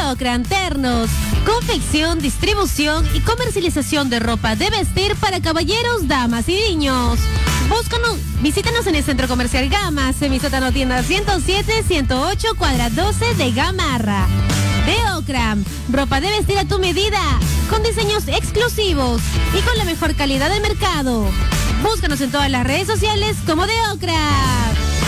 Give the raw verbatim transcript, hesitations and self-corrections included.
Ocran Ternos, confección, distribución y comercialización de ropa de vestir para caballeros, damas y niños. Búscanos, visítanos en el Centro Comercial Gama, Semisótano Tienda ciento siete, ciento ocho, cuadra doce de Gamarra. De Ocran, ropa de vestir a tu medida, con diseños exclusivos y con la mejor calidad del mercado. Búscanos en todas las redes sociales como De Ocran.